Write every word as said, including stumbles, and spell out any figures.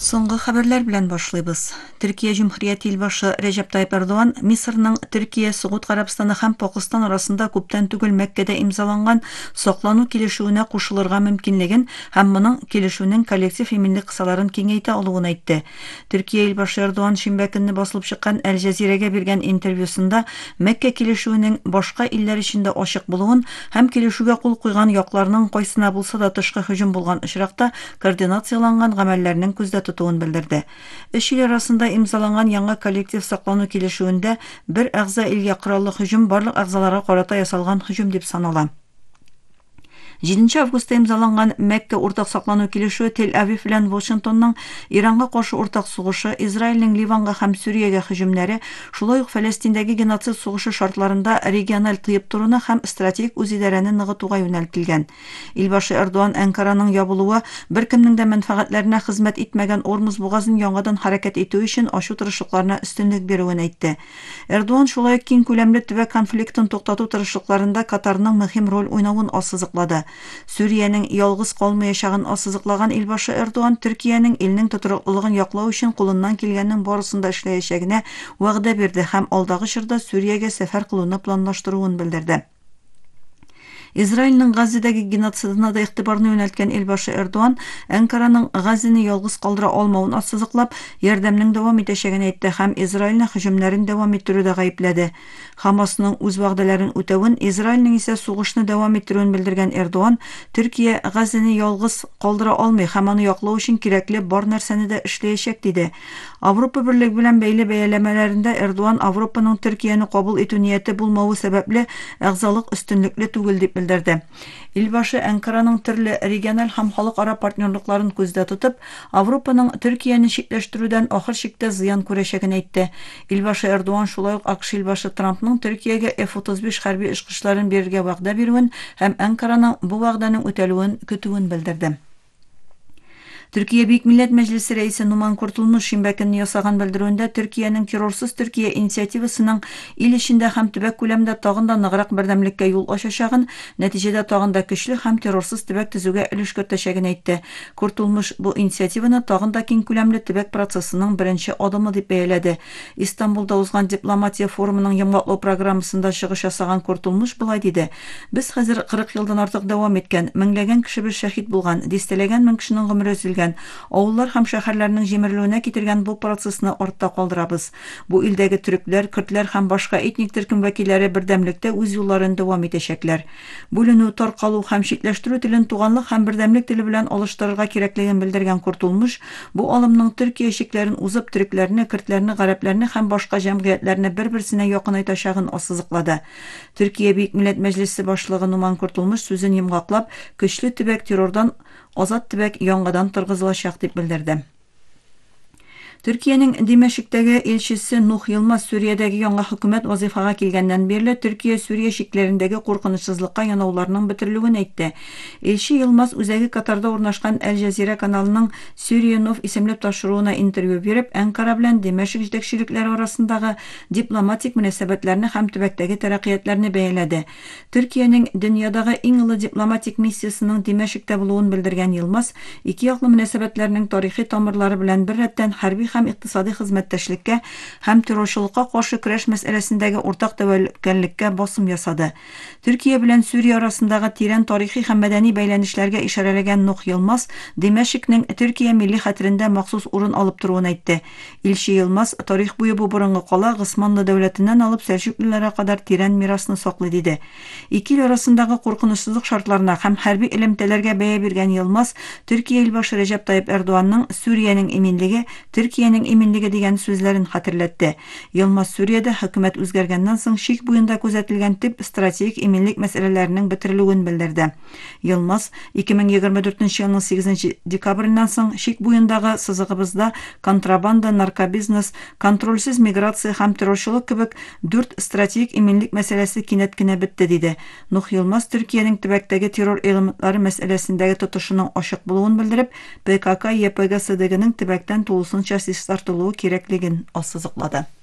Соңгы хәбәрләр белән башлыйбыз. Төркия Җумһурияте илбашы Рәҗәп Тайип Эрдоган Мисырның Төркия, Сугуд Гарәбстаны һәм Пакистан арасында күптән түгел Мәккәдә имзаланган саклану килешүенә кушылырга мөмкинлеген һәм моның килешүнең коллектив иминлек кысаларын киңәйтә алуын әйтте. Төркия илбашы Эрдоган шимбә көнне басылып чыккан Әл-Җазирәгә биргән интервьюсында Мәккә килешүенең башка илләр өчен дә ачык булуын һәм килешүгә кул куйган якларның кайсына булса да тышкы һөҗүм булган очракта координацияланган гамәлләрнең күздә тотуын белдерде. Өч ил арасында имзаланган яңа коллектив саклану килешүендә бер әгъза илгә кораллы һөҗүм барлык әгъзаларга карата ясалган һөҗүм дип санала. җиденче августта имзаланган Мәккә уртак саклану килешүе Тель-Авив белән Вашингтонның Иранга каршы уртак сугышы, Израильнең Ливанга һәм Сүриягә һөҗүмнәре, шулай ук Фәләстиндәге геноцид сугышы шартларында региональ тыеп торуны һәм стратегик үзидарәне ныгытуга юнәлтелгән. Илбашы Эрдоган Әнкараның ябылуы беркемнең дә мәнфәгатьләренә хезмәт итмәгән Ормуз бугазын яңадан хәрәкәт итү өчен ачу тырышлыкларына өстенлек бирүен әйтте. Эрдоган шулай ук киң күләмле төбәк конфликтын туктату тырышлыкларында Катарның мөһим роль уйнавын ассызыклады. Сүриянең ялгыз калмаячагын ассызыклаган илбашы Эрдоган Төркиянең илнең тотрыклылыгын яклау өчен кулыннан килгәннең барысын да эшләячәгенә вәгъдә бирде һәм алдагы чорда Сүриягә сәфәр кылуны планлаштыруын белдерде. Израильнең Газидәге геноцидына да игътибарны юнәлткән илбашы Эрдоган Әнкараның Газины ялгыз калдыра алмавын ассызыклап, ярдәмнең дәвам итәчәген әйтте һәм Израильне һөҗүмнәрен дәвам иттерүдә гаепләде. Хамасның үз вәгъдәләрен үтәвен, Израильнең исә сугышны дәвам иттерүен белдергән Эрдоган, Төркия Газины ялгыз калдыра алмый һәм аны яклау өчен кирәкле бар нәрсәне дә эшләячәк диде. Авропа Берлеге белән бәйле бәяләмәләрендә Эрдоган Авропаның Төркияне кабул итү нияте булмавы сәбәпле әгъзалык өстенлекле түгел дип белдерде. Илбашы Әнкараның төрле региональ һәм халыкара партнерлыкларын күздә тотып, Авропаның Төркияне читләштерүдән ахыр чиктә зыян күрәчәген әйтте. Илбашы Эрдоган шулай ук АКШ илбашы Трампның Төркиягә эф утыз биш хәрби очкычларын бирергә вәгъдә бирүен һәм Әнкараның бу вәгъдәнең үтәлүен көтүен белдерде. Төркия Бөек Милләт Мәҗлесе рәисе Нуман Куртулмуш шимбә көнне ясаган белдерүендә Төркиянең террорсыз Төркия инициативасының ил эчендә һәм төбәк күләмдә тагын да ныграк бердәмлеккә юл ачачагын, нәтиҗәдә тагын да көчле һәм террорсыз төбәк төзүгә өлеш кертәчәген әйтте. Куртулмуш бу инициативаны тагын да киң күләмле төбәк процессының беренче адымы дип бәяләде. Истанбулда узган дипломатия форумының йомгаклау программасында чыгыш ясаган Куртулмуш булай диде: "Без хәзер кырык елдан артык дәвам иткән, меңләгән кешебез шәһид булган, дистәләгән мең кешенең гомере өзелгән, авыллар һәм шәһәрләрнең җимерелүенә китергән бу процессны артта калдырабыз. Бу илдәге төрекләр, көрдләр һәм башка этник төркем вәкилләре бердәмлектә үз юлларын дәвам итәчәкләр. Бүленү, таркалу һәм читләштерү телен туганлык һәм бердәмлек теле белән алыштырырга кирәклеген белдергән Куртулмуш, бу алымның Төркия чикләрен узып төрекләрне, көрдләрне, гарәпләрне һәм башка җәмгыятьләрне бер-берсенә якынайтачагын ассызыклады. Төркия Бөек Милләт Мәҗлесе башлыгы Нуман Куртулмуш сүзен йомгаклап, көчле төбәк террордан азат төбәк яңадан торгызылачак дип белдерде. Төркиянең Димәшектәге илчесе Нух Йылмаз Сүриядәге яңа хөкүмәт вазифага килгәннән бирле Төркия Сүрия шикләрендәге куркынычсызлыкка янауларның бетерелүен әйтте. Илче Йылмаз үзәге Катарда урнашкан Әл-Җазира каналының Сүрия Нов исемле тапшыруына интервью биреп, Әнкара белән Димәшек җитәкчелекләре арасындагы дипломатик мөнәсәбәтләрне һәм төбәктәге тәрәккыятьләрне бәяләде. Төркиянең дөньядагы иң олы дипломатик миссиясының Димәшектә булуын белдергән Йылмаз, ике яклы мөнәсәбәтләрнең тарихи тамырлары белән беррәттән хәрби һәм икътисади хезмәттәшлеккә һәм террорчылыкка каршы көрәш мәсьәләсендәге уртак тәвәккәллеккә басым ясады. Төркия белән Сүрия арасындагы тирән тарихи һәм мәдәни бәйләнешләргә ишарәләгән Нух Йылмаз Димәшекнең Төркия милли хәтерендә махсус урын алып торуын әйтте. Илче Йылмаз тарих буе бу борынгы кала Госманлы дәүләтеннән алып Сәлҗүклеләргә кадәр тирән мирасны саклый диде. Ике ил арасындагы куркынычсызлык шартларына һәм хәрби элемтәләргә бәя биргән Йылмаз Төркия илбашы Рәҗәп Тайип Эрдоганның Сүриянең иминлеге, Төркиянең иминлеге дигән сүзләрен хәтерләтте. Йылмаз Сүриядә хөкүмәт үзгәргәннән соң шик буенда күзәтелгән тип стратегик иминлек мәсьәләләренең бетерелүен белдерде. Йылмаз ике мең егерме дүртенче елның сигезенче декабреннән соң шик буендагы сызыгыбызда контрабанда, наркобизнес, контрольсез миграция һәм террорчылык кебек дүрт стратегик иминлек мәсьәләсе кинәт кенә бетте диде. Нух Йылмаз Төркиянең төбәктәге террор элементлары мәсьәләсендәге тотышының ачык булуын белдереп, Пэ Ка Ка-Е Пэ Гэ Сэ Дэ Гының төбәктән тулысынча тартылуы кирәклеген ассызыклады.